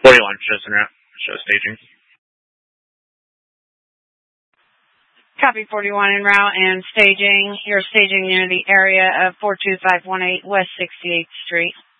41, shows en route. Show staging. Copy 41 en route and staging. You're staging near the area of 42518 West 68th Street.